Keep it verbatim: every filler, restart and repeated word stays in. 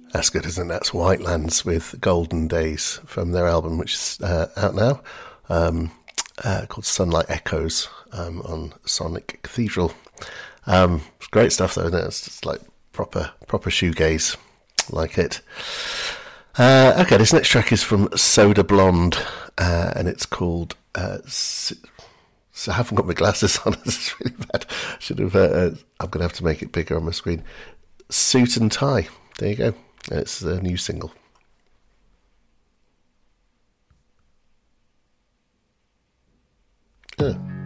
That's good, isn't it? That's Whitelands with Golden Days from their album, which is uh, out now, um, uh, called Sunlight Echoes um, on Sonic Cathedral. Um, it's great stuff, though, isn't it? It's just like proper, proper shoegaze, like it. Uh, okay, this next track is from Soda Blonde, uh, and it's called. Uh, so I haven't got my glasses on. This is really bad. Should have. Uh, I'm going to have to make it bigger on my screen. Suit and Tie. There you go. It's a new single. Yeah.